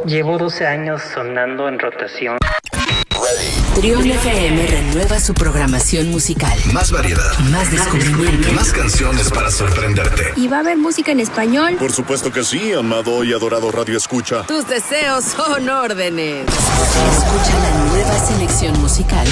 Llevo 12 años sonando en rotación. Trión FM renueva su programación musical. Más variedad. Más descubrimiento. Más canciones para sorprenderte. ¿Y va a haber música en español? Por supuesto que sí, amado y adorado Radio Escucha. Tus deseos son órdenes. Escucha la nueva selección musical